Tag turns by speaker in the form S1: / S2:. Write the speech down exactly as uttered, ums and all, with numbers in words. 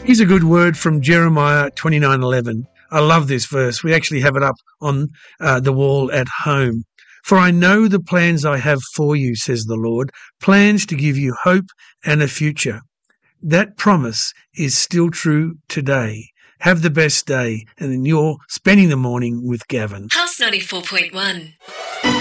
S1: Here's a good word from Jeremiah twenty-nine eleven. I love this verse. We actually have it up on uh, the wall at home. For I know the plans I have for you, says the Lord, plans to give you hope and a future. That promise is still true today. Have the best day, and then you're spending the morning with Gavin.
S2: House ninety-four point one.